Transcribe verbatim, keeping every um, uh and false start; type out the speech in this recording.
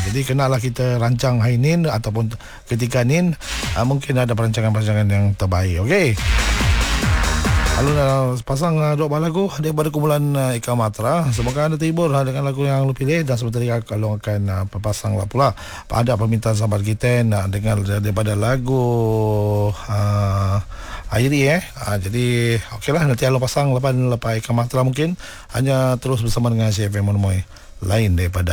Jadi kenalah kita rancang hari ni ataupun ketika ni uh, mungkin ada perancangan-perancangan yang terbaik. Okey. Lalu uh, pasang uh, dua buah lagu daripada kumpulan uh, Eka Matra. Semoga anda terhibur uh, dengan lagu yang lu pilih. Dan sebentar lagi kalau akan uh, berpasang lah pula ada permintaan sahabat kita nak dengar daripada lagu uh, Airi eh. Uh, jadi okeylah, nanti kalau pasang lepas lepas Eka Matra mungkin hanya terus bersama dengan C F M Monomoy lain daripada